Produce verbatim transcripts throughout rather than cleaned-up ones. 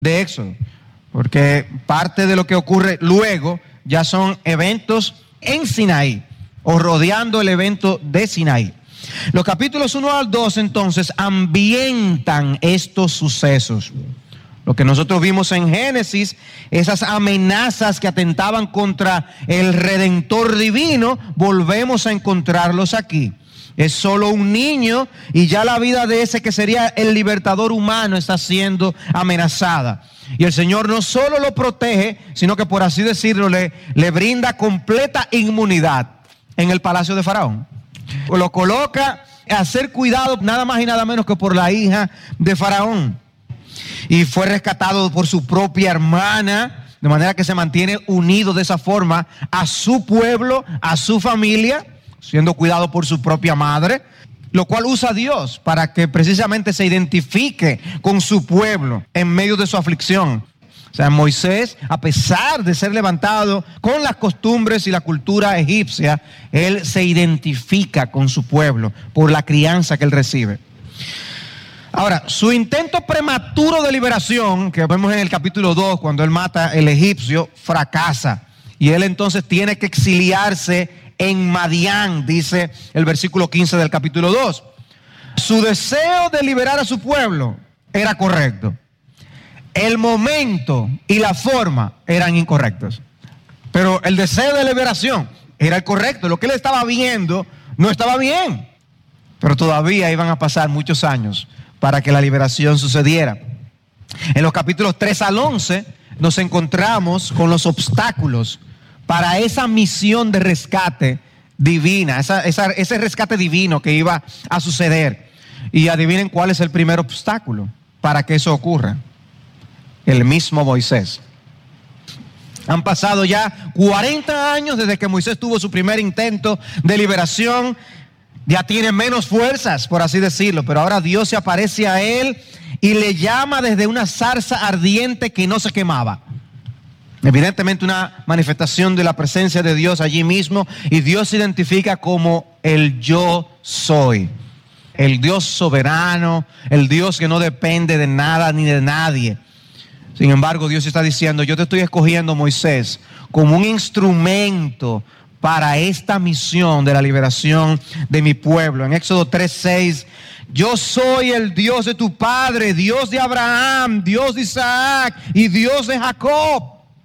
de Éxodo, porque parte de lo que ocurre luego ya son eventos en Sinaí, o rodeando el evento de Sinaí. Los capítulos uno al dos entonces ambientan estos sucesos. Lo que nosotros vimos en Génesis, esas amenazas que atentaban contra el Redentor divino, volvemos a encontrarlos aquí. Es solo un niño y ya la vida de ese que sería el libertador humano está siendo amenazada. Y el Señor no solo lo protege, sino que, por así decirlo, le, le brinda completa inmunidad en el palacio de Faraón. Lo coloca a ser cuidado nada más y nada menos que por la hija de Faraón. Y fue rescatado por su propia hermana, de manera que se mantiene unido de esa forma a su pueblo, a su familia, siendo cuidado por su propia madre, lo cual usa Dios para que precisamente se identifique con su pueblo en medio de su aflicción. O sea, Moisés, a pesar de ser levantado con las costumbres y la cultura egipcia, él se identifica con su pueblo por la crianza que él recibe. Ahora, su intento prematuro de liberación, que vemos en el capítulo dos, cuando él mata al egipcio, fracasa. Y él entonces tiene que exiliarse en Madián, dice el versículo quince del capítulo dos. Su deseo de liberar a su pueblo era correcto. El momento y la forma eran incorrectos. Pero el deseo de liberación era el correcto. Lo que él estaba viendo no estaba bien. Pero todavía iban a pasar muchos años para que la liberación sucediera. En los capítulos tres al once nos encontramos con los obstáculos para esa misión de rescate divina, esa, esa, ese rescate divino que iba a suceder. Y adivinen cuál es el primer obstáculo para que eso ocurra. El mismo Moisés. Han pasado ya cuarenta años desde que Moisés tuvo su primer intento de liberación. Ya tiene menos fuerzas, por así decirlo, pero ahora Dios se aparece a él y le llama desde una zarza ardiente que no se quemaba. Evidentemente una manifestación de la presencia de Dios allí mismo, y Dios se identifica como el yo soy, el Dios soberano, el Dios que no depende de nada ni de nadie. Sin embargo, Dios está diciendo: yo te estoy escogiendo, Moisés, como un instrumento para esta misión de la liberación de mi pueblo. En Éxodo tres seis, yo soy el Dios de tu padre, Dios de Abraham, Dios de Isaac y Dios de Jacob.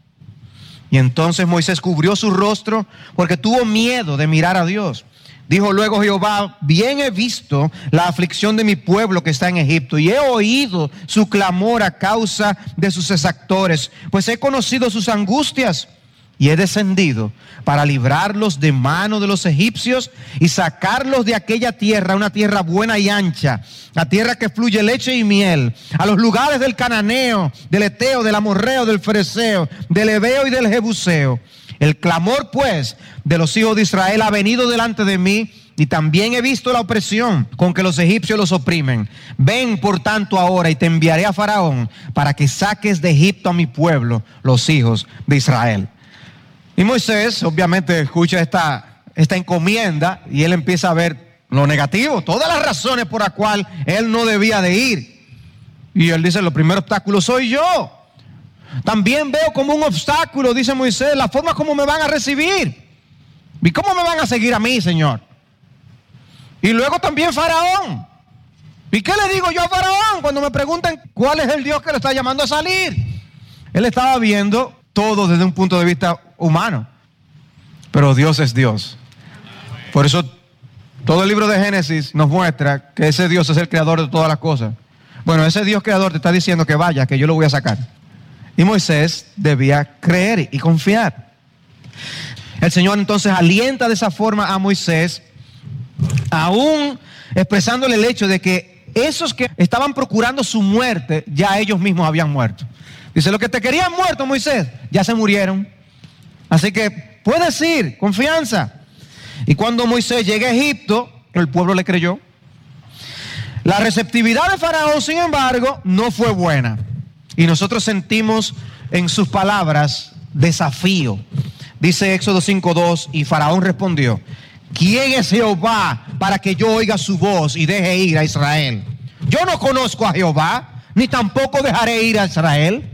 Y entonces Moisés cubrió su rostro porque tuvo miedo de mirar a Dios. Dijo luego Jehová: bien he visto la aflicción de mi pueblo que está en Egipto, y he oído su clamor a causa de sus exactores, pues he conocido sus angustias, y he descendido para librarlos de mano de los egipcios y sacarlos de aquella tierra, una tierra buena y ancha, la tierra que fluye leche y miel, a los lugares del cananeo, del eteo, del amorreo, del fereceo, del heveo y del jebuseo. El clamor pues de los hijos de Israel ha venido delante de mí, y también he visto la opresión con que los egipcios los oprimen. Ven por tanto ahora, y te enviaré a Faraón para que saques de Egipto a mi pueblo, los hijos de Israel. Y Moisés obviamente escucha esta, esta encomienda, y él empieza a ver lo negativo, todas las razones por las cuales él no debía de ir. Y él dice: el primer obstáculo soy yo. También veo como un obstáculo, dice Moisés, la forma como me van a recibir. ¿Y cómo me van a seguir a mí, Señor? Y luego también Faraón. ¿Y qué le digo yo a Faraón cuando me preguntan cuál es el Dios que lo está llamando a salir? Él estaba viendo todo desde un punto de vista humano, pero Dios es Dios. Por eso todo el libro de Génesis nos muestra que ese Dios es el creador de todas las cosas. Bueno, ese Dios creador te está diciendo que vaya, que yo lo voy a sacar. Y Moisés debía creer y confiar. El Señor entonces alienta de esa forma a Moisés, aún expresándole el hecho de que esos que estaban procurando su muerte, ya ellos mismos habían muerto. Dice: los que te querían muerto, Moisés, ya se murieron. Así que puedes ir, confianza. Y cuando Moisés llega a Egipto, el pueblo le creyó. La receptividad de Faraón, sin embargo, no fue buena. Y nosotros sentimos en sus palabras desafío. Dice Éxodo cinco dos, y Faraón respondió: ¿quién es Jehová para que yo oiga su voz y deje ir a Israel? Yo no conozco a Jehová, ni tampoco dejaré ir a Israel.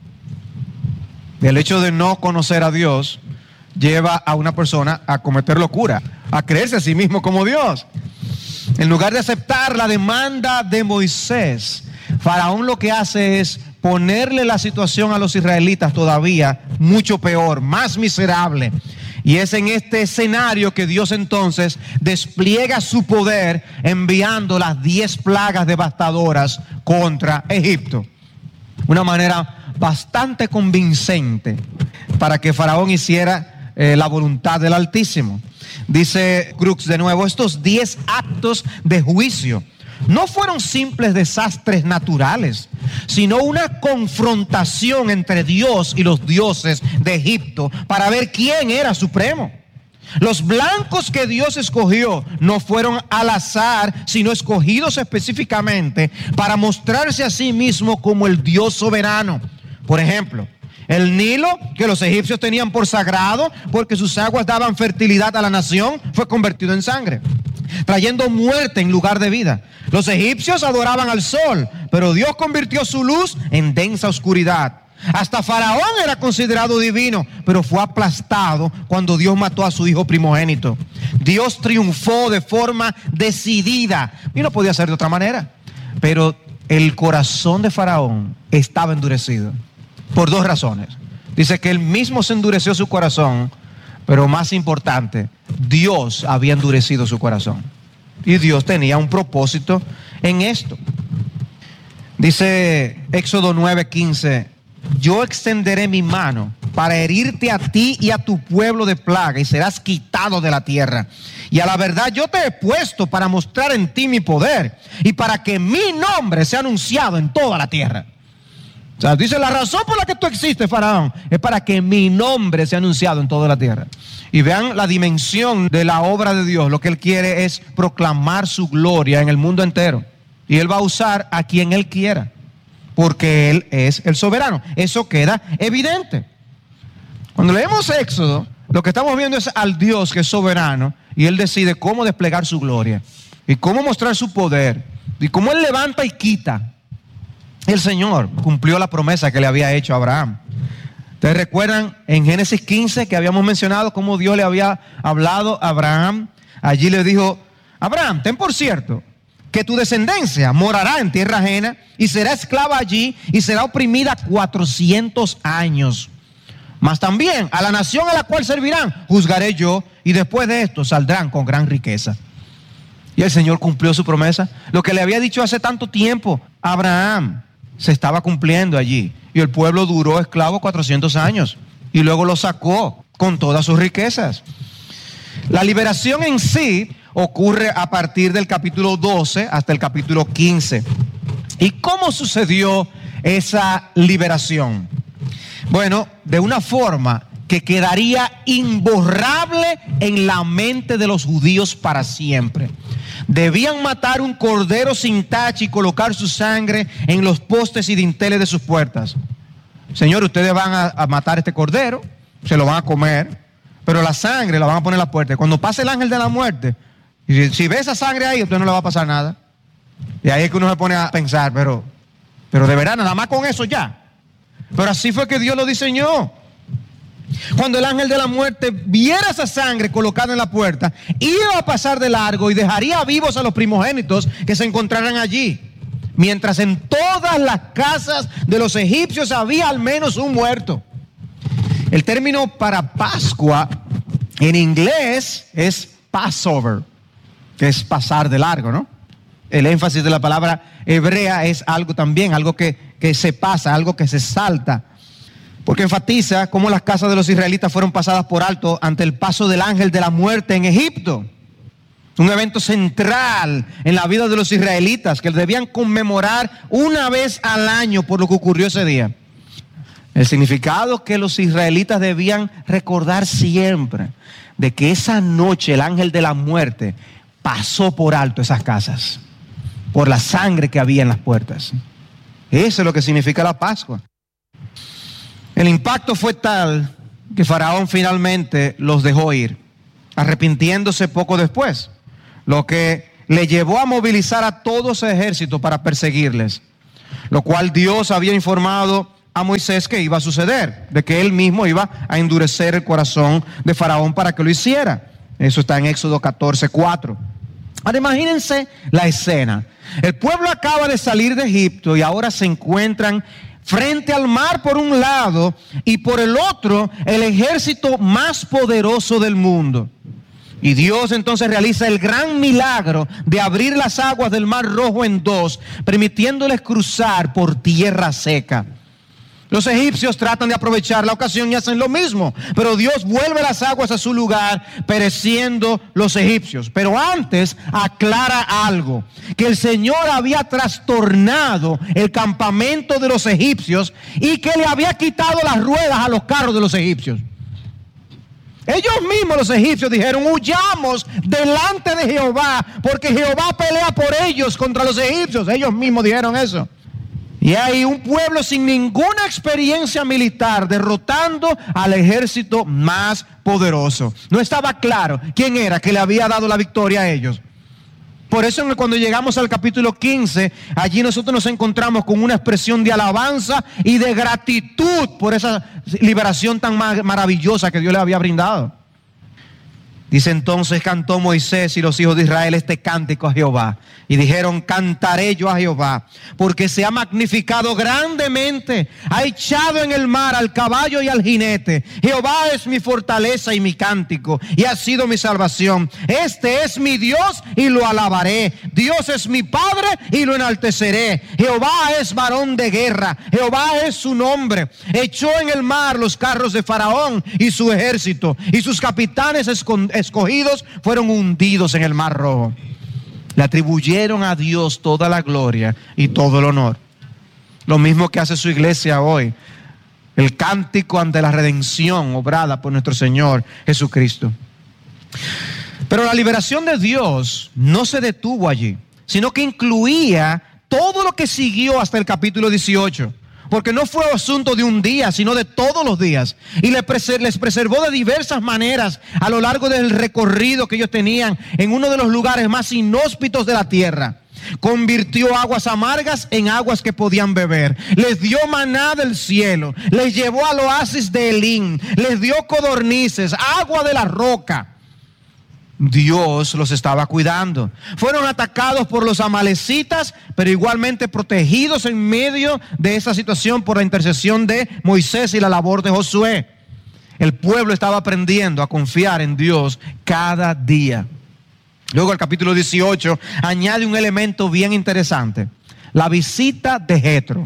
El hecho de no conocer a Dios lleva a una persona a cometer locura, a creerse a sí mismo como Dios. En lugar de aceptar la demanda de Moisés, Faraón lo que hace es ponerle la situación a los israelitas todavía mucho peor, más miserable. Y es en este escenario que Dios entonces despliega su poder enviando las diez plagas devastadoras contra Egipto. Una manera bastante convincente para que Faraón hiciera eh, la voluntad del Altísimo. Dice Crux de nuevo, estos diez actos de juicio no fueron simples desastres naturales, sino una confrontación entre Dios y los dioses de Egipto para ver quién era supremo. Los blancos que Dios escogió no fueron al azar, sino escogidos específicamente para mostrarse a sí mismo como el Dios soberano. Por ejemplo, el Nilo, que los egipcios tenían por sagrado, porque sus aguas daban fertilidad a la nación, fue convertido en sangre, trayendo muerte en lugar de vida. Los egipcios adoraban al sol, pero Dios convirtió su luz en densa oscuridad. Hasta Faraón era considerado divino, pero fue aplastado cuando Dios mató a su hijo primogénito. Dios triunfó de forma decidida, y no podía ser de otra manera. Pero el corazón de Faraón estaba endurecido por dos razones. Dice que él mismo se endureció su corazón, pero más importante, Dios había endurecido su corazón. Y Dios tenía un propósito en esto. Dice Éxodo nueve quince, yo extenderé mi mano para herirte a ti y a tu pueblo de plaga, y serás quitado de la tierra. Y a la verdad yo te he puesto para mostrar en ti mi poder, y para que mi nombre sea anunciado en toda la tierra. O sea, dice, la razón por la que tú existes, Faraón, es para que mi nombre sea anunciado en toda la tierra. Y vean la dimensión de la obra de Dios. Lo que Él quiere es proclamar su gloria en el mundo entero. Y Él va a usar a quien Él quiera, porque Él es el soberano. Eso queda evidente. Cuando leemos Éxodo, lo que estamos viendo es al Dios que es soberano, y Él decide cómo desplegar su gloria, y cómo mostrar su poder, y cómo Él levanta y quita. El Señor cumplió la promesa que le había hecho a Abraham. ¿Ustedes recuerdan en Génesis quince que habíamos mencionado cómo Dios le había hablado a Abraham? Allí le dijo, Abraham, ten por cierto que tu descendencia morará en tierra ajena y será esclava allí y será oprimida cuatrocientos años. Mas también a la nación a la cual servirán juzgaré yo, y después de esto saldrán con gran riqueza. Y el Señor cumplió su promesa. Lo que le había dicho hace tanto tiempo a Abraham se estaba cumpliendo allí. Y el pueblo duró esclavo cuatrocientos años. Y luego lo sacó con todas sus riquezas. La liberación en sí ocurre a partir del capítulo doce hasta el capítulo quince. ¿Y cómo sucedió esa liberación? Bueno, de una forma que quedaría imborrable en la mente de los judíos para siempre. Debían matar un cordero sin tacha y colocar su sangre en los postes y dinteles de sus puertas. Señor, ustedes van a, a matar este cordero, se lo van a comer, pero la sangre la van a poner en la puerta. Cuando pase el ángel de la muerte, y si, si ve esa sangre ahí, a usted no le va a pasar nada. Y ahí es que uno se pone a pensar, pero, pero de verdad, nada más con eso ya. Pero así fue que Dios lo diseñó. Cuando el ángel de la muerte viera esa sangre colocada en la puerta, iba a pasar de largo y dejaría vivos a los primogénitos que se encontraran allí. Mientras en todas las casas de los egipcios había al menos un muerto. El término para Pascua en inglés es Passover, que es pasar de largo, ¿no? El énfasis de la palabra hebrea es algo también, algo que, que se pasa, algo que se salta. Porque enfatiza cómo las casas de los israelitas fueron pasadas por alto ante el paso del ángel de la muerte en Egipto. Un evento central en la vida de los israelitas que debían conmemorar una vez al año por lo que ocurrió ese día. El significado que los israelitas debían recordar siempre de que esa noche el ángel de la muerte pasó por alto esas casas, por la sangre que había en las puertas. Eso es lo que significa la Pascua. El impacto fue tal que Faraón finalmente los dejó ir, arrepintiéndose poco después, lo que le llevó a movilizar a todo su ejército para perseguirles. lo cual Dios había informado a Moisés que iba a suceder, de que él mismo iba a endurecer el corazón de Faraón para que lo hiciera. Eso está en Éxodo catorce, cuatro. Ahora imagínense la escena. El pueblo acaba de salir de Egipto y ahora se encuentran frente al mar por un lado y por el otro el ejército más poderoso del mundo. Y Dios entonces realiza el gran milagro de abrir las aguas del Mar Rojo en dos, permitiéndoles cruzar por tierra seca. Los egipcios tratan de aprovechar la ocasión y hacen lo mismo, pero Dios vuelve las aguas a su lugar, pereciendo los egipcios. Pero antes aclara algo, que el Señor había trastornado el campamento de los egipcios y que le había quitado las ruedas a los carros de los egipcios. Ellos mismos, los egipcios, dijeron: huyamos delante de Jehová, porque Jehová pelea por ellos contra los egipcios. Ellos mismos dijeron eso. Y hay un pueblo sin ninguna experiencia militar derrotando al ejército más poderoso. No estaba claro quién era que le había dado la victoria a ellos. Por eso cuando llegamos al capítulo quince, allí nosotros nos encontramos con una expresión de alabanza y de gratitud por esa liberación tan maravillosa que Dios les había brindado. Dice: entonces cantó Moisés y los hijos de Israel este cántico a Jehová. Y dijeron: cantaré yo a Jehová, porque se ha magnificado grandemente, ha echado en el mar al caballo y al jinete. Jehová es mi fortaleza y mi cántico, y ha sido mi salvación. Este es mi Dios y lo alabaré. Dios es mi Padre y lo enalteceré. Jehová es varón de guerra, Jehová es su nombre. Echó en el mar los carros de Faraón y su ejército, y sus capitanes escondidos escogidos fueron hundidos en el Mar Rojo. Le atribuyeron a Dios toda la gloria y todo el honor. Lo mismo que hace su iglesia hoy. El cántico ante la redención obrada por nuestro Señor Jesucristo. Pero la liberación de Dios no se detuvo allí, sino que incluía todo lo que siguió hasta el capítulo dieciocho. Porque no fue asunto de un día, sino de todos los días. Y les preservó de diversas maneras a lo largo del recorrido que ellos tenían en uno de los lugares más inhóspitos de la tierra. Convirtió aguas amargas en aguas que podían beber. Les dio maná del cielo. Les llevó al oasis de Elín. Les dio codornices, agua de la roca. Dios los estaba cuidando. Fueron atacados por los amalecitas, pero igualmente protegidos en medio de esa situación por la intercesión de Moisés y la labor de Josué. El pueblo estaba aprendiendo a confiar en Dios cada día. Luego el capítulo dieciocho añade un elemento bien interesante: la visita de Jetro.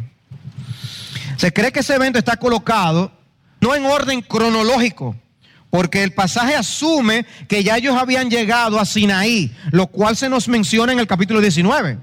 Se cree que ese evento está colocado no en orden cronológico, porque el pasaje asume que ya ellos habían llegado a Sinaí, lo cual se nos menciona en el capítulo diecinueve.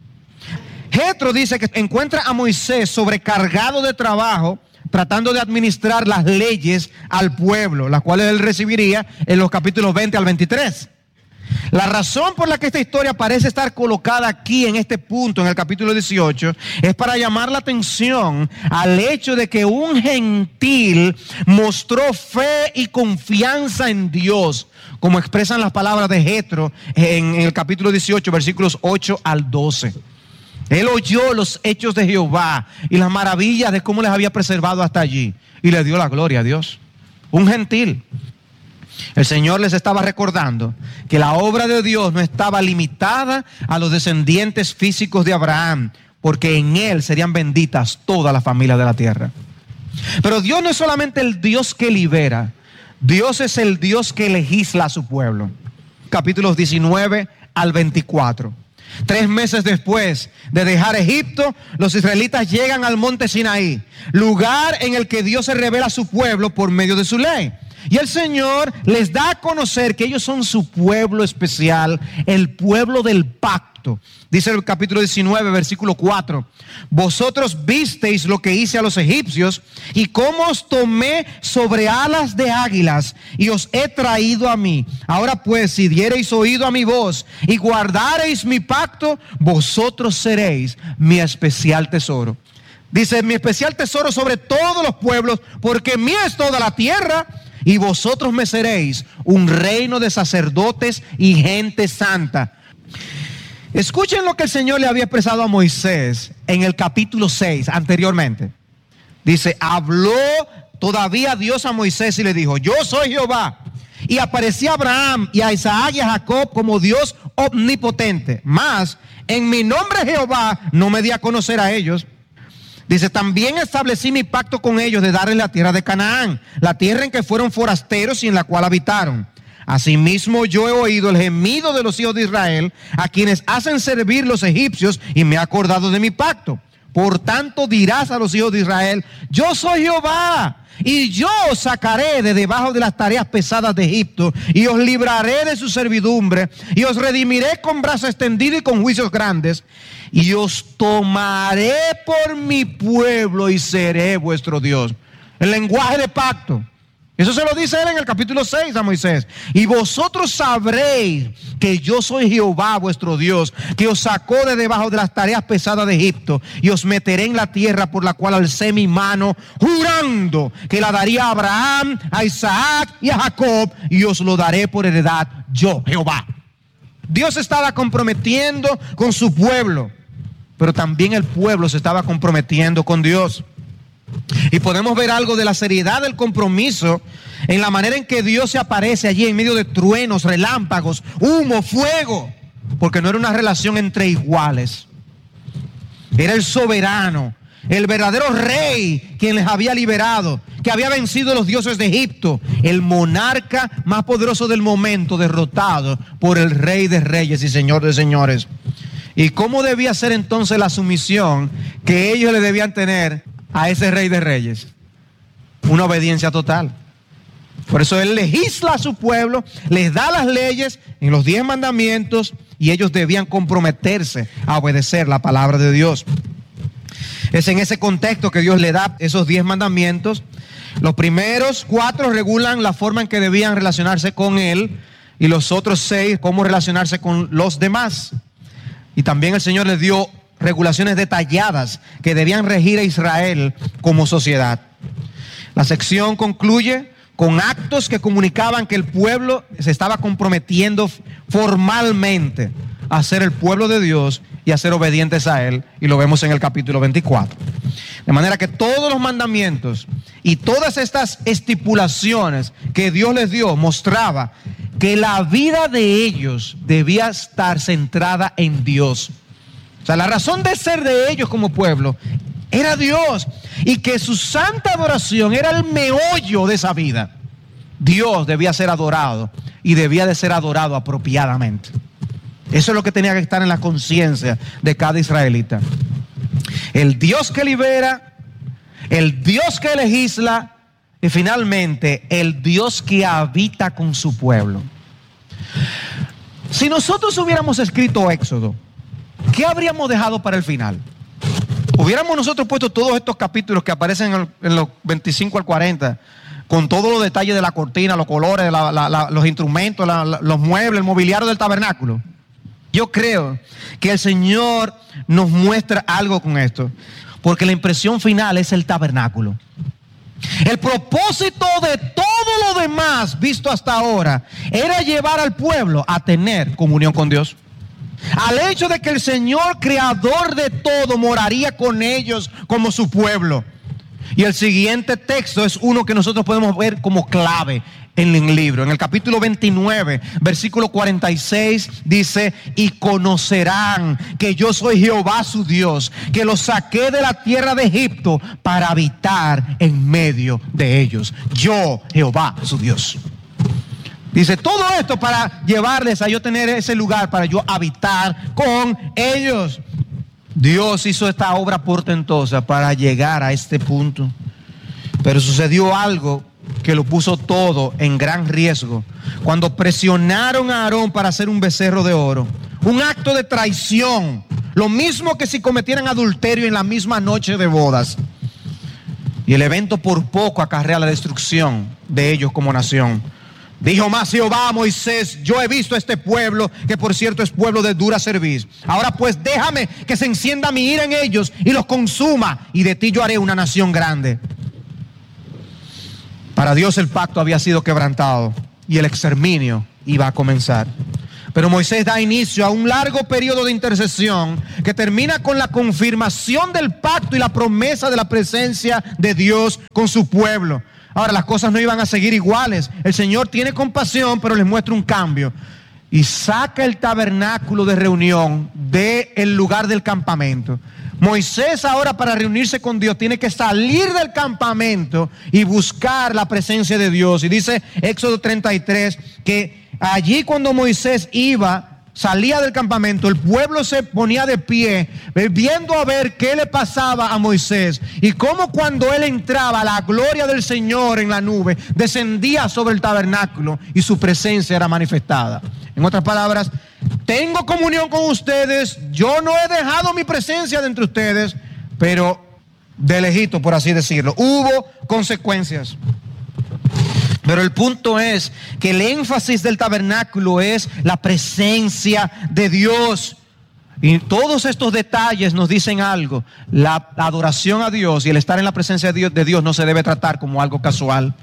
Jetro dice que encuentra a Moisés sobrecargado de trabajo, tratando de administrar las leyes al pueblo, las cuales él recibiría en los capítulos veinte al veintitrés. La razón por la que esta historia parece estar colocada aquí en este punto, en el capítulo dieciocho, es para llamar la atención al hecho de que un gentil mostró fe y confianza en Dios, como expresan las palabras de Jetro en el capítulo dieciocho, versículos ocho al doce. Él oyó los hechos de Jehová y las maravillas de cómo les había preservado hasta allí, y le dio la gloria a Dios. Un gentil. El Señor les estaba recordando que la obra de Dios no estaba limitada a los descendientes físicos de Abraham, porque en él serían benditas todas las familias de la tierra. Pero Dios no es solamente el Dios que libera, Dios es el Dios que legisla a su pueblo. Capítulos diecinueve al veinticuatro. Tres meses después de dejar Egipto, los israelitas llegan al monte Sinaí, lugar en el que Dios se revela a su pueblo por medio de su ley. Y el Señor les da a conocer que ellos son su pueblo especial, el pueblo del pacto. Dice el capítulo diecinueve, versículo cuatro: vosotros visteis lo que hice a los egipcios y cómo os tomé sobre alas de águilas y os he traído a mí. Ahora pues, si diereis oído a mi voz y guardareis mi pacto, vosotros seréis mi especial tesoro. Dice: mi especial tesoro sobre todos los pueblos, porque mía es toda la tierra. Y vosotros me seréis un reino de sacerdotes y gente santa. Escuchen lo que el Señor le había expresado a Moisés en el capítulo seis anteriormente. Dice, habló todavía Dios a Moisés y le dijo, yo soy Jehová. Y aparecía a Abraham y a Isaac y a Jacob como Dios omnipotente. Mas en mi nombre Jehová no me di a conocer a ellos. Dice, también establecí mi pacto con ellos de darles la tierra de Canaán, la tierra en que fueron forasteros y en la cual habitaron. Asimismo yo he oído el gemido de los hijos de Israel, a quienes hacen servir los egipcios, y me he acordado de mi pacto. Por tanto dirás a los hijos de Israel, yo soy Jehová, y yo os sacaré de debajo de las tareas pesadas de Egipto, y os libraré de su servidumbre, y os redimiré con brazo extendido y con juicios grandes, y os tomaré por mi pueblo y seré vuestro Dios. El lenguaje de pacto. Eso se lo dice él en el capítulo seis a Moisés. Y vosotros sabréis que yo soy Jehová vuestro Dios, que os sacó de debajo de las tareas pesadas de Egipto, y os meteré en la tierra por la cual alcé mi mano, jurando que la daría a Abraham, a Isaac y a Jacob, y os lo daré por heredad, yo, Jehová. Dios estaba comprometiendo con su pueblo, pero también el pueblo se estaba comprometiendo con Dios. Y podemos ver algo de la seriedad del compromiso en la manera en que Dios se aparece allí en medio de truenos, relámpagos, humo, fuego, porque no era una relación entre iguales. Era el soberano, el verdadero rey quien les había liberado, que había vencido a los dioses de Egipto, el monarca más poderoso del momento, derrotado por el rey de reyes y señor de señores. ¿Y cómo debía ser entonces la sumisión que ellos le debían tener a ese rey de reyes? Una obediencia total. Por eso él legisla a su pueblo, les da las leyes en los diez mandamientos, y ellos debían comprometerse a obedecer la palabra de Dios. Es en ese contexto que Dios le da esos diez mandamientos. Los primeros cuatro regulan la forma en que debían relacionarse con él, y los otros seis cómo relacionarse con los demás. Y también el Señor les dio regulaciones detalladas que debían regir a Israel como sociedad. La sección concluye con actos que comunicaban que el pueblo se estaba comprometiendo formalmente a ser el pueblo de Dios y a ser obedientes a Él, y lo vemos en el capítulo veinticuatro. De manera que todos los mandamientos y todas estas estipulaciones que Dios les dio mostraba que la vida de ellos debía estar centrada en Dios. O sea, la razón de ser de ellos como pueblo era Dios, y que su santa adoración era el meollo de esa vida. Dios debía ser adorado, y debía de ser adorado apropiadamente. Eso es lo que tenía que estar en la conciencia de cada israelita. El Dios que libera, el Dios que legisla, y finalmente el Dios que habita con su pueblo. Si nosotros hubiéramos escrito Éxodo, ¿qué habríamos dejado para el final? Hubiéramos nosotros puesto todos estos capítulos que aparecen en, en los veinticinco al cuarenta, con todos los detalles de la cortina, los colores, la, la, la, los instrumentos, la, la, los muebles, el mobiliario del tabernáculo. Yo creo que el Señor nos muestra algo con esto, porque la impresión final es el tabernáculo. El propósito de todo lo demás visto hasta ahora era llevar al pueblo a tener comunión con Dios, al hecho de que el Señor, creador de todo, moraría con ellos como su pueblo. Y el siguiente texto es uno que nosotros podemos ver como clave en el libro. En el capítulo veintinueve, versículo cuarenta y seis, dice: y conocerán que yo soy Jehová su Dios, que los saqué de la tierra de Egipto para habitar en medio de ellos. Yo, Jehová su Dios. Dice, todo esto para llevarles a yo tener ese lugar, para yo habitar con ellos. Dios hizo esta obra portentosa para llegar a este punto. Pero sucedió algo que lo puso todo en gran riesgo. Cuando presionaron a Aarón para hacer un becerro de oro, un acto de traición, lo mismo que si cometieran adulterio en la misma noche de bodas. Y el evento por poco acarrea la destrucción de ellos como nación. Dijo más Jehová a Moisés: yo he visto a este pueblo, que por cierto es pueblo de dura cerviz. Ahora pues déjame que se encienda mi ira en ellos y los consuma, y de ti yo haré una nación grande. Para Dios el pacto había sido quebrantado y el exterminio iba a comenzar. Pero Moisés da inicio a un largo periodo de intercesión que termina con la confirmación del pacto y la promesa de la presencia de Dios con su pueblo. Ahora, las cosas no iban a seguir iguales. El Señor tiene compasión, pero les muestra un cambio. Y saca el tabernáculo de reunión del lugar del campamento. Moisés ahora, para reunirse con Dios, tiene que salir del campamento y buscar la presencia de Dios. Y dice Éxodo treinta y tres que allí cuando Moisés iba, salía del campamento, el pueblo se ponía de pie, viendo a ver qué le pasaba a Moisés. Y cómo cuando él entraba, la gloria del Señor en la nube descendía sobre el tabernáculo y su presencia era manifestada. En otras palabras, tengo comunión con ustedes, yo no he dejado mi presencia de entre ustedes, pero de lejito, por así decirlo. Hubo consecuencias. Pero el punto es que el énfasis del tabernáculo es la presencia de Dios. Y todos estos detalles nos dicen algo. La adoración a Dios y el estar en la presencia de Dios, de Dios no se debe tratar como algo casual.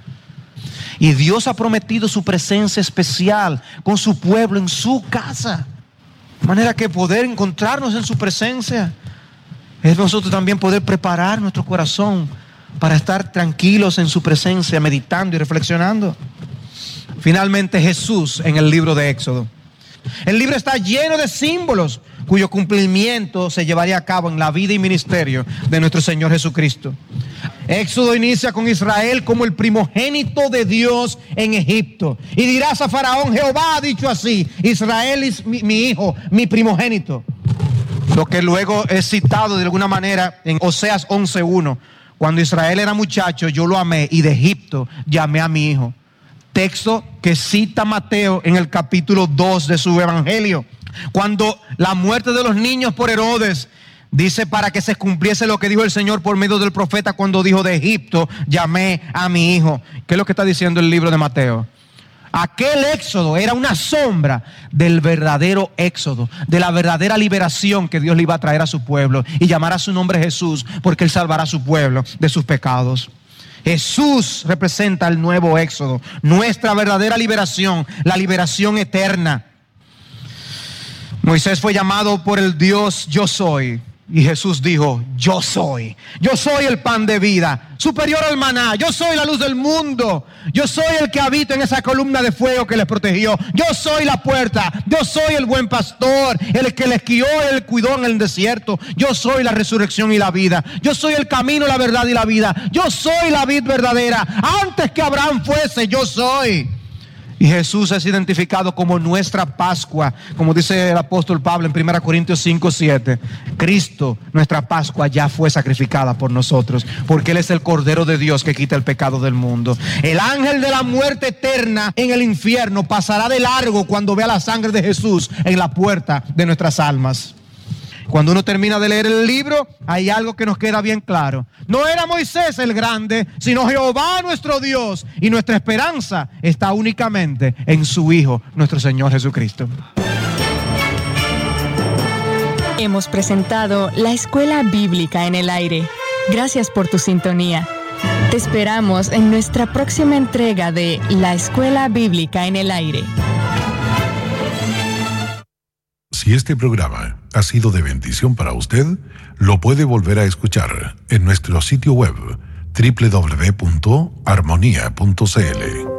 Y Dios ha prometido su presencia especial con su pueblo en su casa. De manera que poder encontrarnos en su presencia es nosotros también poder preparar nuestro corazón para estar tranquilos en su presencia, meditando y reflexionando. Finalmente, Jesús en el libro de Éxodo. El libro está lleno de símbolos cuyo cumplimiento se llevaría a cabo en la vida y ministerio de nuestro Señor Jesucristo. Éxodo inicia con Israel como el primogénito de Dios en Egipto. Y dirás a Faraón: Jehová ha dicho así, Israel es mi, mi hijo, mi primogénito. Lo que luego es citado de alguna manera en Oseas once uno. Cuando Israel era muchacho, yo lo amé, y de Egipto llamé a mi hijo. Texto que cita Mateo en el capítulo dos de su evangelio. Cuando la muerte de los niños por Herodes, dice para que se cumpliese lo que dijo el Señor por medio del profeta cuando dijo: de Egipto llamé a mi hijo. ¿Qué es lo que está diciendo el libro de Mateo? Aquel éxodo era una sombra del verdadero éxodo, de la verdadera liberación que Dios le iba a traer a su pueblo, y llamará su nombre Jesús porque Él salvará a su pueblo de sus pecados. Jesús representa el nuevo éxodo, nuestra verdadera liberación, la liberación eterna. Moisés fue llamado por el Dios Yo Soy. Y Jesús dijo: yo soy, yo soy el pan de vida, superior al maná, yo soy la luz del mundo, yo soy el que habita en esa columna de fuego que les protegió, yo soy la puerta, yo soy el buen pastor, el que les guió, el cuidó en el desierto, yo soy la resurrección y la vida, yo soy el camino, la verdad y la vida, yo soy la vid verdadera, antes que Abraham fuese, yo soy. Y Jesús es identificado como nuestra Pascua, como dice el apóstol Pablo en primera Corintios cinco siete. Cristo, nuestra Pascua, ya fue sacrificada por nosotros, porque Él es el Cordero de Dios que quita el pecado del mundo. El ángel de la muerte eterna en el infierno pasará de largo cuando vea la sangre de Jesús en la puerta de nuestras almas. Cuando uno termina de leer el libro, hay algo que nos queda bien claro. No era Moisés el grande, sino Jehová nuestro Dios. Y nuestra esperanza está únicamente en su Hijo, nuestro Señor Jesucristo. Hemos presentado la Escuela Bíblica en el Aire. Gracias por tu sintonía. Te esperamos en nuestra próxima entrega de la Escuela Bíblica en el Aire. Si este programa ha sido de bendición para usted, lo puede volver a escuchar en nuestro sitio web doble u doble u doble u punto armonía punto c l.